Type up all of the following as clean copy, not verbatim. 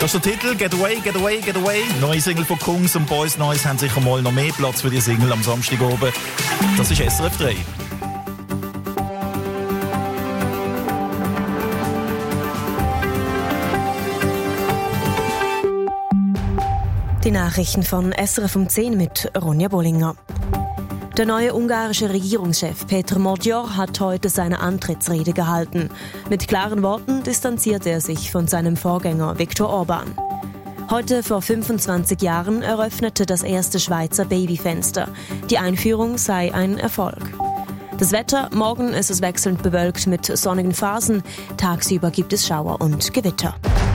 Das ist der Titel, Get Away, Get Away, Get Away. Neue Single von Kungs und Boys Noise haben sicher mal noch mehr Platz für die Single am Samstag oben. Das ist SRF 3. Die Nachrichten von SRF um 10 mit Ronja Bollinger. Der neue ungarische Regierungschef Péter Magyar hat heute seine Antrittsrede gehalten. Mit klaren Worten distanzierte er sich von seinem Vorgänger Viktor Orbán. Heute vor 25 Jahren eröffnete das erste Schweizer Babyfenster. Die Einführung sei ein Erfolg. Das Wetter: morgen ist es wechselnd bewölkt mit sonnigen Phasen. Tagsüber gibt es Schauer und Gewitter.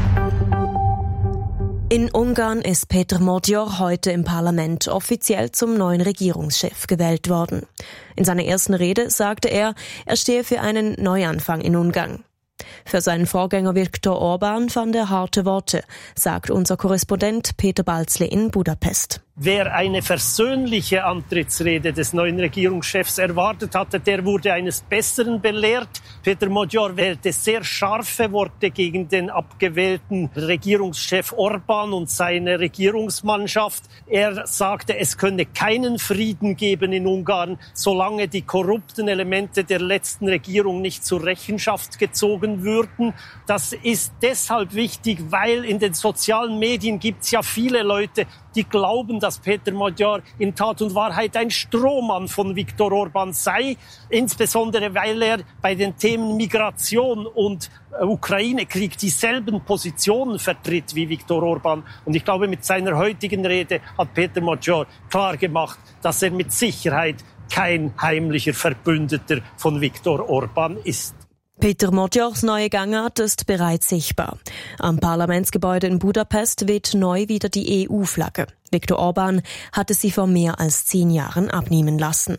In Ungarn ist Péter Magyar heute im Parlament offiziell zum neuen Regierungschef gewählt worden. In seiner ersten Rede sagte er stehe für einen Neuanfang in Ungarn. Für seinen Vorgänger Viktor Orbán fand er harte Worte, sagt unser Korrespondent Peter Balzli in Budapest. Wer eine versöhnliche Antrittsrede des neuen Regierungschefs erwartet hatte, der wurde eines Besseren belehrt. Péter Magyar wählte sehr scharfe Worte gegen den abgewählten Regierungschef Orbán und seine Regierungsmannschaft. Er sagte, es könne keinen Frieden geben in Ungarn, solange die korrupten Elemente der letzten Regierung nicht zur Rechenschaft gezogen würden. Das ist deshalb wichtig, weil in den sozialen Medien gibt es ja viele Leute, die glauben, dass Péter Magyar in Tat und Wahrheit ein Strohmann von Viktor Orbán sei, insbesondere weil er bei den Themen Migration und Ukraine-Krieg dieselben Positionen vertritt wie Viktor Orbán. Und ich glaube, mit seiner heutigen Rede hat Péter Magyar klar gemacht, dass er mit Sicherheit kein heimlicher Verbündeter von Viktor Orbán ist. Péter Magyars neue Gangart ist bereits sichtbar. Am Parlamentsgebäude in Budapest weht neu wieder die EU-Flagge. Viktor Orbán hatte sie vor mehr als 10 Jahren abnehmen lassen.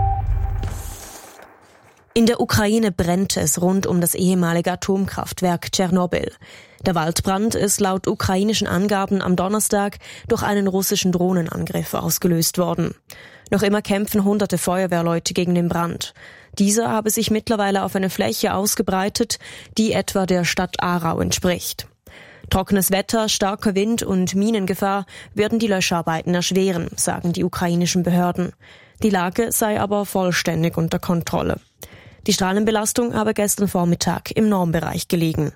In der Ukraine brennt es rund um das ehemalige Atomkraftwerk Tschernobyl. Der Waldbrand ist laut ukrainischen Angaben am Donnerstag durch einen russischen Drohnenangriff ausgelöst worden. Noch immer kämpfen hunderte Feuerwehrleute gegen den Brand. Dieser habe sich mittlerweile auf eine Fläche ausgebreitet, die etwa der Stadt Aarau entspricht. Trockenes Wetter, starker Wind und Minengefahr werden die Löscharbeiten erschweren, sagen die ukrainischen Behörden. Die Lage sei aber vollständig unter Kontrolle. Die Strahlenbelastung habe gestern Vormittag im Normbereich gelegen.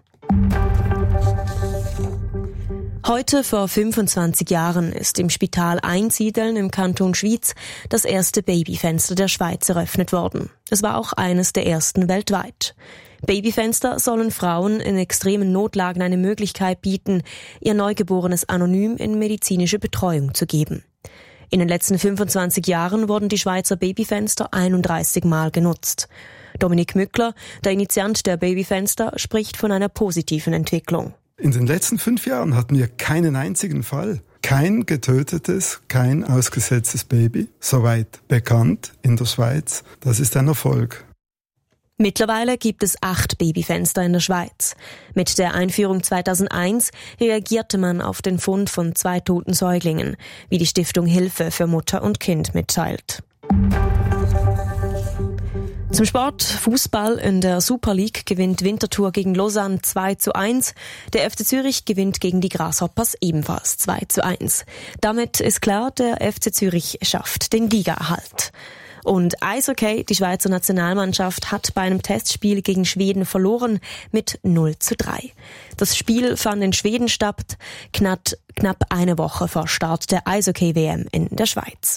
Heute vor 25 Jahren ist im Spital Einsiedeln im Kanton Schwyz das erste Babyfenster der Schweiz eröffnet worden. Es war auch eines der ersten weltweit. Babyfenster sollen Frauen in extremen Notlagen eine Möglichkeit bieten, ihr Neugeborenes anonym in medizinische Betreuung zu geben. In den letzten 25 Jahren wurden die Schweizer Babyfenster 31 Mal genutzt. Dominik Mückler, der Initiant der Babyfenster, spricht von einer positiven Entwicklung. In den letzten 5 Jahren hatten wir keinen einzigen Fall. Kein getötetes, kein ausgesetztes Baby. Soweit bekannt in der Schweiz. Das ist ein Erfolg. Mittlerweile gibt es 8 Babyfenster in der Schweiz. Mit der Einführung 2001 reagierte man auf den Fund von 2 toten Säuglingen, wie die Stiftung Hilfe für Mutter und Kind mitteilt. Zum Sport: Fußball. In der Super League gewinnt Winterthur gegen Lausanne 2:1. Der FC Zürich gewinnt gegen die Grasshoppers ebenfalls 2:1. Damit ist klar, der FC Zürich schafft den Ligaerhalt. Und Eishockey: die Schweizer Nationalmannschaft hat bei einem Testspiel gegen Schweden verloren mit 0:3. Das Spiel fand in Schweden statt, knapp eine Woche vor Start der Eishockey-WM in der Schweiz.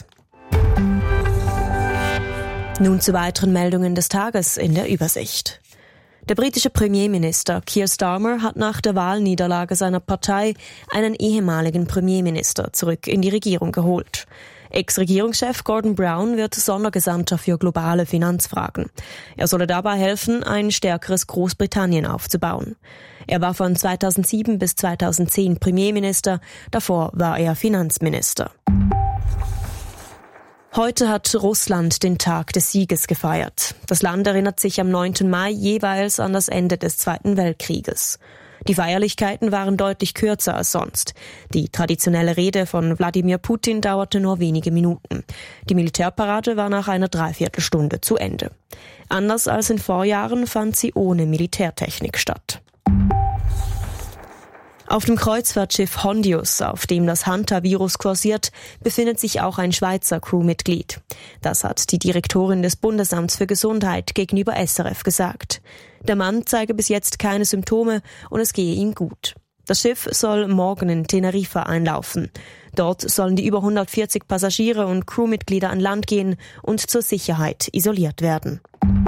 Nun zu weiteren Meldungen des Tages in der Übersicht. Der britische Premierminister Keir Starmer hat nach der Wahlniederlage seiner Partei einen ehemaligen Premierminister zurück in die Regierung geholt. Ex-Regierungschef Gordon Brown wird Sondergesandter für globale Finanzfragen. Er solle dabei helfen, ein stärkeres Großbritannien aufzubauen. Er war von 2007 bis 2010 Premierminister, davor war er Finanzminister. Heute hat Russland den Tag des Sieges gefeiert. Das Land erinnert sich am 9. Mai jeweils an das Ende des Zweiten Weltkrieges. Die Feierlichkeiten waren deutlich kürzer als sonst. Die traditionelle Rede von Wladimir Putin dauerte nur wenige Minuten. Die Militärparade war nach einer Dreiviertelstunde zu Ende. Anders als in Vorjahren fand sie ohne Militärtechnik statt. Auf dem Kreuzfahrtschiff Hondius, auf dem das Hantavirus kursiert, befindet sich auch ein Schweizer Crewmitglied. Das hat die Direktorin des Bundesamts für Gesundheit gegenüber SRF gesagt. Der Mann zeige bis jetzt keine Symptome und es gehe ihm gut. Das Schiff soll morgen in Teneriffa einlaufen. Dort sollen die über 140 Passagiere und Crewmitglieder an Land gehen und zur Sicherheit isoliert werden.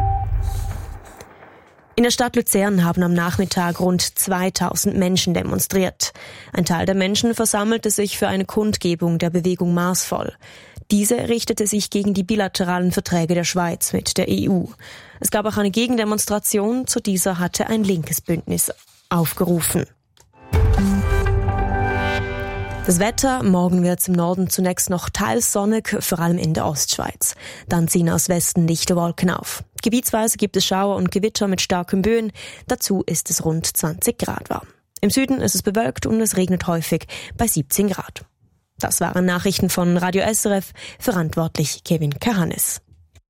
In der Stadt Luzern haben am Nachmittag rund 2000 Menschen demonstriert. Ein Teil der Menschen versammelte sich für eine Kundgebung der Bewegung Marsvoll. Diese richtete sich gegen die bilateralen Verträge der Schweiz mit der EU. Es gab auch eine Gegendemonstration, zu dieser hatte ein linkes Bündnis aufgerufen. Das Wetter, morgen wird es im Norden zunächst noch teils sonnig, vor allem in der Ostschweiz. Dann ziehen aus Westen dichte Wolken auf. Gebietsweise gibt es Schauer und Gewitter mit starken Böen. Dazu ist es rund 20 Grad warm. Im Süden ist es bewölkt und es regnet häufig bei 17 Grad. Das waren Nachrichten von Radio SRF, verantwortlich Kevin Kahanes.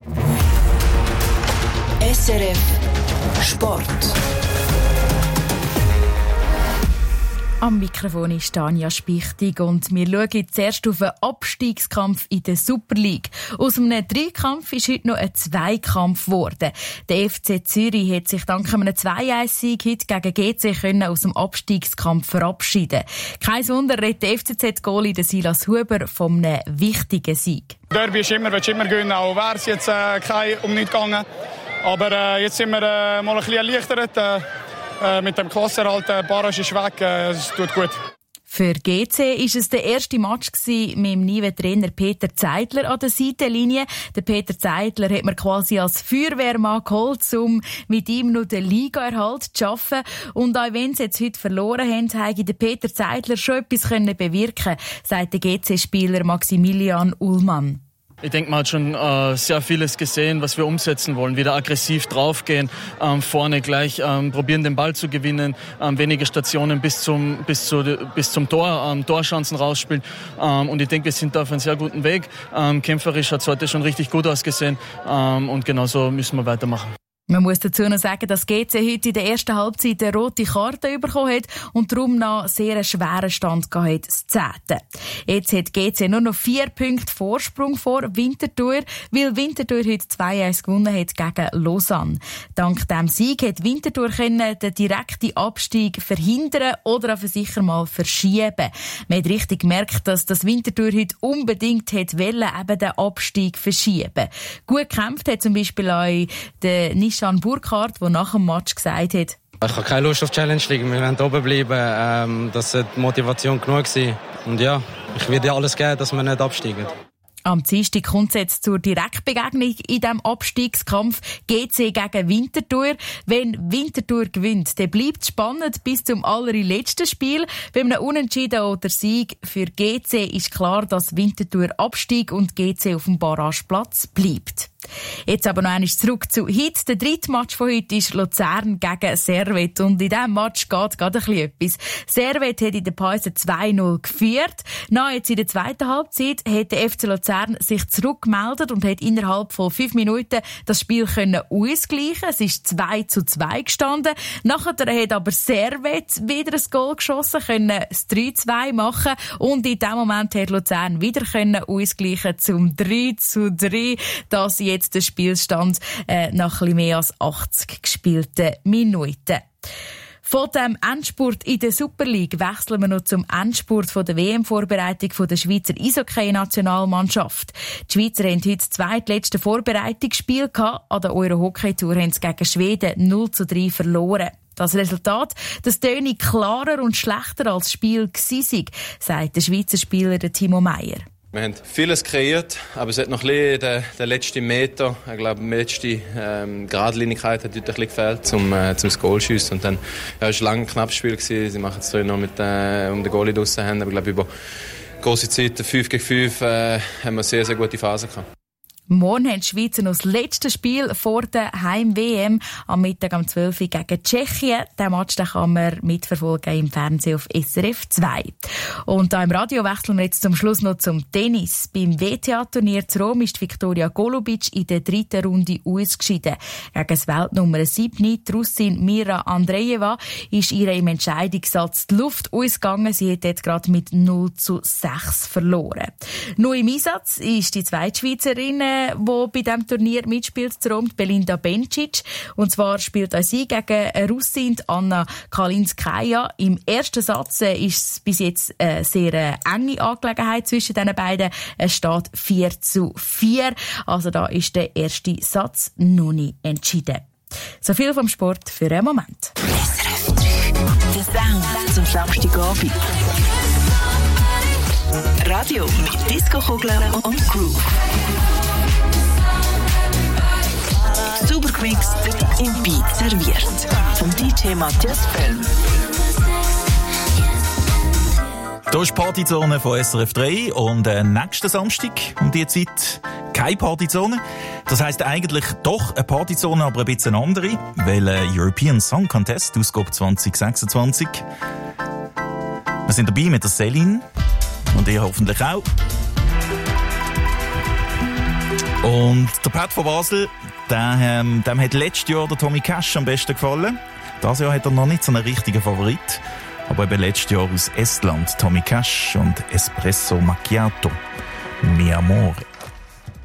SRF Sport. Am Mikrofon ist Tanja Spichtig und wir schauen zuerst auf einen Abstiegskampf in der Super League. Aus einem Dreikampf ist heute noch ein Zweikampf geworden. Der FC Zürich hat sich dank einem 2-1-Sieg heute gegen GC können aus dem Abstiegskampf verabschieden. Kein Wunder, redet der FCZ-Goalie Silas Huber von einem wichtigen Sieg. Derby ist willst du immer gewinnen, auch wäre es jetzt kein um nichts gegangen. Aber jetzt sind wir mal ein bisschen erleichtert. Mit dem Klassenerhalt, der Barrage ist weg, es tut gut. Für GC war es der erste Match mit dem neuen Trainer Peter Zeidler an der Seitenlinie. Der Peter Zeidler hat man quasi als Feuerwehrmann geholt, um mit ihm noch den Ligaerhalt zu schaffen. Und auch wenn sie jetzt heute verloren haben, hätte der Peter Zeidler schon etwas bewirken können, sagt der GC-Spieler Maximilian Ullmann. Ich denke, man hat schon sehr vieles gesehen, was wir umsetzen wollen. Wieder aggressiv draufgehen, vorne gleich probieren, den Ball zu gewinnen, wenige Stationen bis zum Tor, Torchancen rausspielen. Und ich denke, wir sind da auf einem sehr guten Weg. Kämpferisch hat es heute schon richtig gut ausgesehen. Und genauso müssen wir weitermachen. Man muss dazu noch sagen, dass GC heute in der ersten Halbzeit eine rote Karte bekommen hat und darum noch sehr einen schweren Stand gehabt hat, das 10. Jetzt hat GC nur noch 4 Punkte Vorsprung vor Winterthur, weil Winterthur heute 2-1 gewonnen hat gegen Lausanne. Dank diesem Sieg hat Winterthur den direkten Abstieg verhindern oder auf sicher mal verschieben. Man hat richtig gemerkt, dass das Winterthur heute unbedingt wollte, eben den Abstieg verschieben. Gut gekämpft hat zum Beispiel auch der Nishan Burkhardt, der nach dem Match gesagt hat: Ich habe keine Lust auf Challenge League. Wir wollen oben bleiben. Das war die Motivation genug. Und ja, ich werde alles geben, dass wir nicht absteigen. Am Dienstag kommt es jetzt zur Direktbegegnung in diesem Abstiegskampf GC gegen Winterthur. Wenn Winterthur gewinnt, dann bleibt es spannend bis zum allerletzten Spiel. Bei einem Unentschieden oder Sieg für GC ist klar, dass Winterthur absteigt und GC auf dem Barrageplatz bleibt. Jetzt aber noch einmal zurück zu heute. Der dritte Match von heute ist Luzern gegen Servette. Und in diesem Match geht gerade ein bisschen etwas. Servette hat in der Pause 2-0 geführt. Nach jetzt in der zweiten Halbzeit hat der FC Luzern sich zurückgemeldet und hat innerhalb von 5 Minuten das Spiel ausgleichen. Es ist 2-2 gestanden. Nachher hat aber Servette wieder ein Goal geschossen, können das 3-2 machen. Und in diesem Moment hat Luzern wieder ausgleichen zum 3-3. Das jetzt der Spielstand nach ein bisschen mehr als 80 gespielten Minuten. Von dem Endspurt in der Super League wechseln wir noch zum Endspurt von der WM-Vorbereitung der Schweizer Eishockey-Nationalmannschaft. Die Schweizer haben heute das zweitletzte Vorbereitungsspiel gehabt. An der Euro-Hockey-Tour haben sie gegen Schweden 0-3 verloren. Das Resultat, das töne klarer und schlechter als das Spiel war, sagt der Schweizer Spieler Timo Meyer. Wir haben vieles kreiert, aber es hat noch ein bisschen der letzte Meter, ich glaube, die letzte Geradlinigkeit hat heute ein bisschen gefehlt, zum das Goal schiessen. Und dann, ja, es war ein knappes Spiel gewesen. Sie machen es noch mit, um den Goalie draussen haben, aber ich glaube, über große Zeit, 5 gegen 5, haben wir sehr, sehr gute Phasen gehabt. Morgen haben die Schweizer noch das letzte Spiel vor der Heim-WM am Mittag um 12 Uhr gegen Tschechien. Den Match kann man mitverfolgen im Fernsehen auf SRF 2. Und da im Radio wechseln wir jetzt zum Schluss noch zum Tennis. Beim WTA-Turnier zu Rom ist Viktoria Golubic in der 3. Runde ausgeschieden. Gegen das Weltnummer 7, die Russin Mira Andreeva, ist ihr im Entscheidungssatz die Luft ausgegangen. Sie hat jetzt gerade mit 0:6 verloren. Neu im Einsatz ist die zweite Schweizerin, die bei diesem Turnier mitspielt, Belinda Bencic. Und zwar spielt auch sie gegen eine Russin, Anna Kalinskaya. Im ersten Satz ist es bis jetzt eine sehr enge Angelegenheit zwischen den beiden. Es steht 4:4. Also da ist der erste Satz noch nicht entschieden. So viel vom Sport für einen Moment. SRF 3. Der Sound zum Samstagabend. Radio mit Disco-Kugeln und Groove. Super gemixt, im Beat serviert. Vom DJ Matthias Böhm. Hier ist die Partyzone von SRF 3 und nächsten Samstag um diese Zeit keine Partyzone. Das heisst eigentlich doch eine Partyzone, aber ein bisschen andere, weil European Song Contest, Ausgabe 2026. Wir sind dabei mit der Céline und ihr hoffentlich auch. Und der Pat von Basel, dem hat letztes Jahr der Tommy Cash am besten gefallen. Dieses Jahr hat er noch nicht so einen richtigen Favorit. Aber eben letztes Jahr aus Estland, Tommy Cash und Espresso Macchiato. Mi amore.